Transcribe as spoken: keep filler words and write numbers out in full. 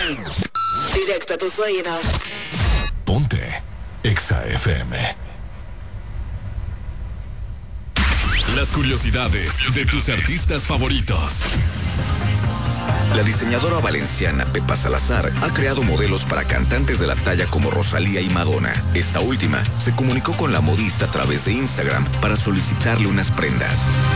Directo a tus oídos. Ponte Exa F M. Las curiosidades de tus artistas favoritos. La diseñadora valenciana Pepa Salazar ha creado modelos para cantantes de la talla como Rosalía y Madonna. Esta última se comunicó con la modista a través de Instagram para solicitarle unas prendas.